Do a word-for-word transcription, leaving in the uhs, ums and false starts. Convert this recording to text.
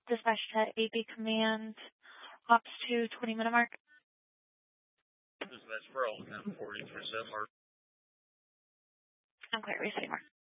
Dispatch to A P Command, Ops two, twenty minute mark. Dispatch for all, forty-three seven mark. I'm clear, receive mark.